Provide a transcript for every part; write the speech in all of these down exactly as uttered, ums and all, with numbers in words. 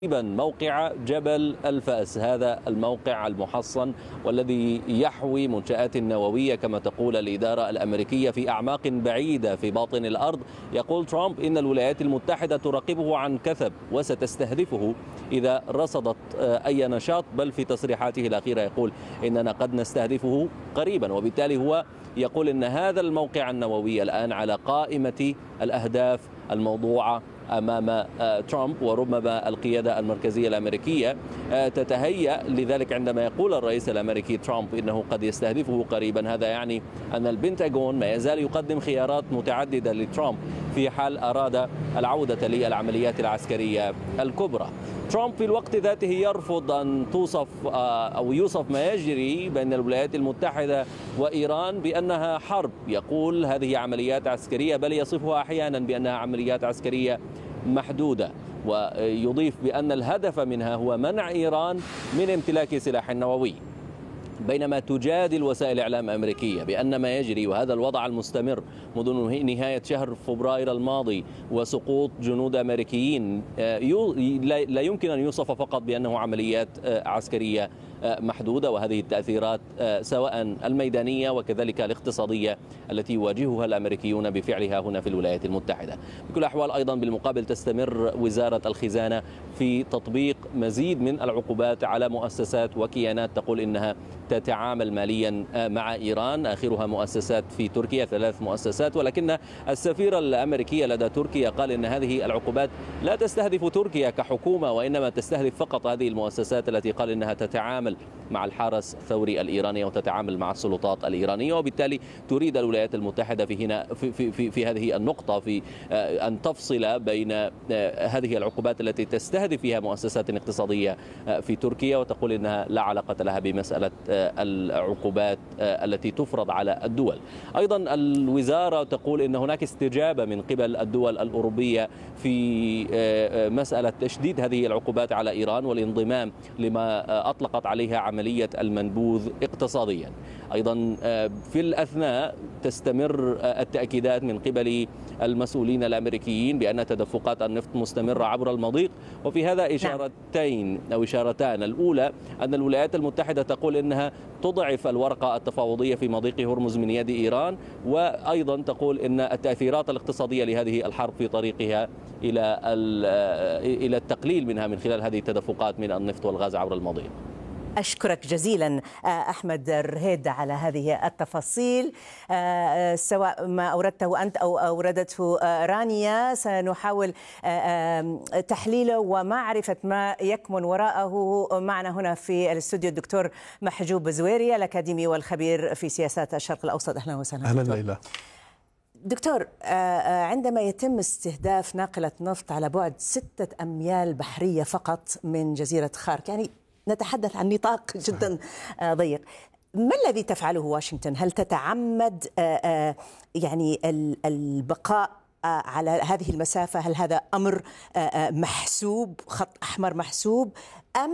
موقع جبل الفأس، هذا الموقع المحصن والذي يحوي منشآت نووية كما تقول الإدارة الأمريكية في أعماق بعيدة في باطن الأرض. يقول ترامب إن الولايات المتحدة تراقبه عن كثب وستستهدفه إذا رصدت أي نشاط، بل في تصريحاته الأخيرة يقول إننا قد نستهدفه قريبا، وبالتالي هو يقول إن هذا الموقع النووي الآن على قائمة الأهداف الموضوعة أمام ترامب، وربما القيادة المركزية الأمريكية تتهيأ لذلك عندما يقول الرئيس الأمريكي ترامب إنه قد يستهدفه قريبا. هذا يعني أن البنتاغون ما يزال يقدم خيارات متعددة لترامب في حال أراد العودة للعمليات العسكرية الكبرى. ترامب في الوقت ذاته يرفض أن توصف أو يوصف ما يجري بين الولايات المتحدة وإيران بأنها حرب. يقول هذه عمليات عسكرية، بل يصفها أحيانا بأنها عمليات عسكرية محدودة، ويضيف بأن الهدف منها هو منع إيران من امتلاك سلاح نووي. بينما تجادل وسائل إعلام أمريكية بأن ما يجري وهذا الوضع المستمر منذ نهاية شهر فبراير الماضي وسقوط جنود أمريكيين لا يمكن أن يوصف فقط بأنه عمليات عسكرية محدودة، وهذه التأثيرات سواء الميدانية وكذلك الاقتصادية التي يواجهها الأمريكيون بفعلها هنا في الولايات المتحدة. بكل الأحوال أيضا بالمقابل تستمر وزارة الخزانة في تطبيق مزيد من العقوبات على مؤسسات وكيانات تقول إنها تتعامل ماليا مع إيران، آخرها مؤسسات في تركيا، ثلاث مؤسسات، ولكن السفير الأمريكي لدى تركيا قال إن هذه العقوبات لا تستهدف تركيا كحكومة، وإنما تستهدف فقط هذه المؤسسات التي قال إنها تتعامل مع الحرس الثوري الإيراني وتتعامل مع السلطات الإيرانية. وبالتالي تريد الولايات المتحدة في هنا في, في, في, في هذه النقطة في أن تفصل بين هذه العقوبات التي تستهدف فيها مؤسسات اقتصادية في تركيا، وتقول إنها لا علاقة لها بمسألة العقوبات التي تفرض على الدول. أيضا الوزارة تقول إن هناك استجابة من قبل الدول الأوروبية في مسألة تشديد هذه العقوبات على إيران والانضمام لما أطلقت عليها عملية المنبوذ اقتصاديا. أيضا في الأثناء تستمر التأكيدات من قبل المسؤولين الأمريكيين بأن تدفقات النفط مستمرة عبر المضيق، وفي هذا إشارتين أو إشارتان. الأولى أن الولايات المتحدة تقول إنها تضعف الورقة التفاوضية في مضيق هرمز من يد إيران، وأيضا تقول إن التأثيرات الاقتصادية لهذه الحرب في طريقها إلى إلى التقليل منها من خلال هذه التدفقات من النفط والغاز عبر المضيق. أشكرك جزيلا أحمد الرهيد على هذه التفاصيل، سواء ما أوردته أنت أو أوردته رانيا. سنحاول تحليله ومعرفة ما يكمن وراءه. معنا هنا في الاستوديو الدكتور محجوب زويري الأكاديمي والخبير في سياسات الشرق الأوسط. أهلا وسهلا. أهلا ليلى. دكتور، عندما يتم استهداف ناقلة نفط على بعد ستة أميال بحرية فقط من جزيرة خارك، يعني نتحدث عن نطاق جدا ضيق، ما الذي تفعله واشنطن؟ هل تتعمد يعني البقاء على هذه المسافة؟ هل هذا أمر محسوب، خط أحمر محسوب، أم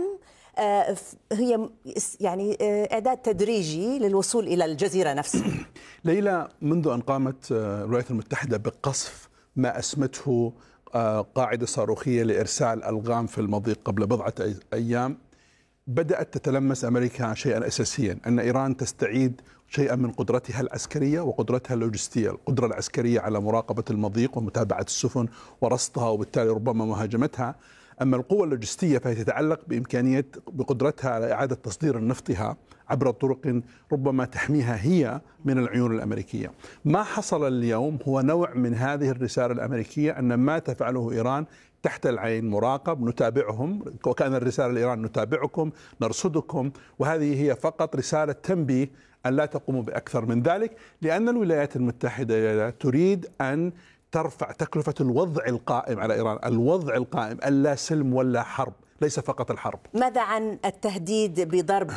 هي يعني إعداد تدريجي للوصول إلى الجزيرة نفسها؟ ليلى، منذ أن قامت الولايات المتحدة بقصف ما أسمته قاعدة صاروخية لإرسال ألغام في المضيق قبل بضعة أيام، بدأت تتلمس أمريكا شيئا أساسيا، أن إيران تستعيد شيئا من قدرتها العسكرية وقدرتها اللوجستية. القدرة العسكرية على مراقبة المضيق ومتابعة السفن ورصدها وبالتالي ربما مهاجمتها، أما القوة اللوجستية فهي تتعلق بإمكانية بقدرتها على إعادة تصدير نفطها عبر طرق ربما تحميها هي من العيون الأمريكية. ما حصل اليوم هو نوع من هذه الرسالة الأمريكية أن ما تفعله إيران تحت العين مراقب، نتابعهم، وكان الرسالة لإيران نتابعكم نرصدكم، وهذه هي فقط رسالة تنبيه أن لا تقوموا بأكثر من ذلك، لأن الولايات المتحدة تريد أن ترفع تكلفة الوضع القائم على إيران، الوضع القائم اللا سلم ولا حرب، ليس فقط الحرب. ماذا عن التهديد بضرب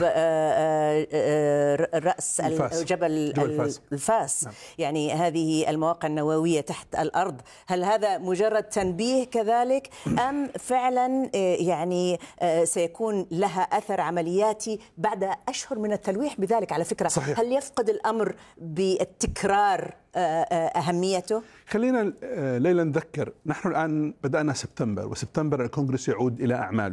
رأس الفاس. جبل, جبل الفاس, الفاس. نعم. يعني هذه المواقع النووية تحت الأرض، هل هذا مجرد تنبيه كذلك أم فعلا يعني سيكون لها أثر عملياتي بعد أشهر من التلويح بذلك؟ على فكرة صحيح. هل يفقد الأمر بالتكرار أهميته؟ خلينا ليلى نذكر، نحن الآن بدأنا سبتمبر، وسبتمبر الكونغرس يعود إلى أعماله.